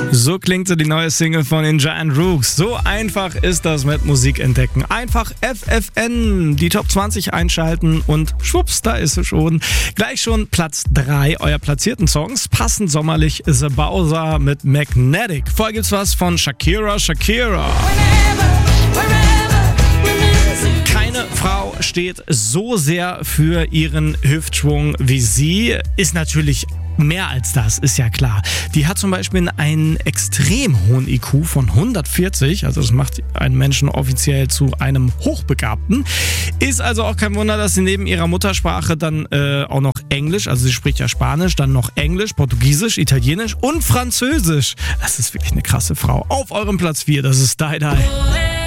So klingt die neue Single von den Giant Rooks. So einfach ist das mit Musik entdecken. Einfach FFN, die Top 20 einschalten und schwupps, da ist sie schon. Gleich schon Platz 3 eurer platzierten Songs. Passend sommerlich The Bowser mit Magnetic. Vorher gibt's was von Shakira. Keine Frau steht so sehr für ihren Hüftschwung wie sie. Ist natürlich mehr als das, ist ja klar. Die hat zum Beispiel einen extrem hohen IQ von 140, also das macht einen Menschen offiziell zu einem Hochbegabten. Ist also auch kein Wunder, dass sie neben ihrer Muttersprache dann auch noch Englisch, also sie spricht ja Spanisch, dann noch Englisch, Portugiesisch, Italienisch und Französisch. Das ist wirklich eine krasse Frau. Auf eurem Platz 4, das ist Die Die.